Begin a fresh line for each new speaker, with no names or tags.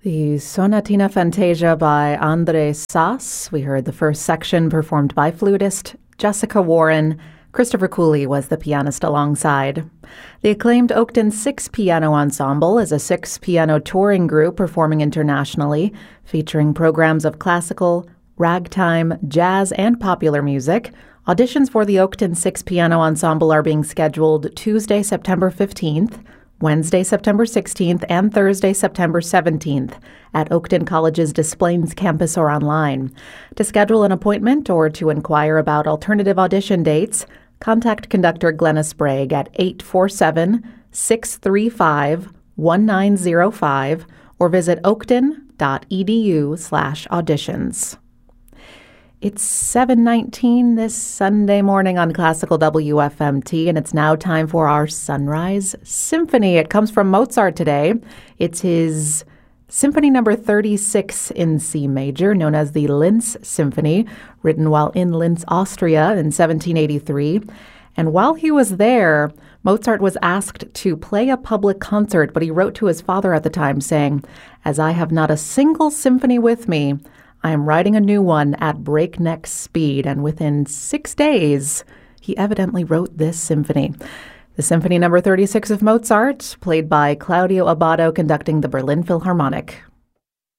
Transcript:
The Sonatina Fantasia by André Sas. We heard the first section performed by flutist Jessica Warren. Christopher Cooley was the pianist alongside. The acclaimed Oakton Six Piano Ensemble is a six-piano touring group performing internationally, featuring programs of classical, ragtime, jazz, and popular music. Auditions for the Oakton Six Piano Ensemble are being scheduled Tuesday, September 15th, Wednesday, September 16th, and Thursday, September 17th at Oakton College's Des Plaines campus or online. To schedule an appointment or to inquire about alternative audition dates, contact conductor Glenna Sprague at 847-635-1905 or visit oakton.edu/auditions. It's 7:19 this Sunday morning on Classical WFMT, and it's now time for our Sunrise Symphony. It comes from Mozart today. It's his Symphony number 36 in C major, known as the Linz Symphony, written while in Linz, Austria in 1783. And while he was there, Mozart was asked to play a public concert, but he wrote to his father at the time saying, "As I have not a single symphony with me, I am writing a new one at breakneck speed," and within 6 days, he evidently wrote this symphony. The Symphony number 36 of Mozart, played by Claudio Abbado, conducting the Berlin Philharmonic.